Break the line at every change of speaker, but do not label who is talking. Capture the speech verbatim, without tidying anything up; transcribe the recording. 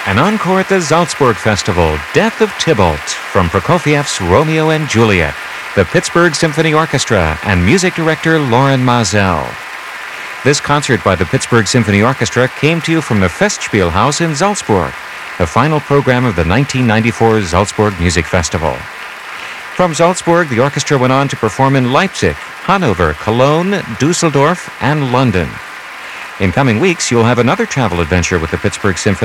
An encore at the Salzburg Festival, Death of Tybalt, from Prokofiev's Romeo and Juliet, the Pittsburgh Symphony Orchestra, and music director Loren Mazel. This concert by the Pittsburgh Symphony Orchestra came to you from the Festspielhaus in Salzburg, the final program of the nineteen ninety-four Salzburg Music Festival. From Salzburg, the orchestra went on to perform in Leipzig, Hanover, Cologne, Dusseldorf, and London. In coming weeks, you'll have another travel adventure with the Pittsburgh Symphony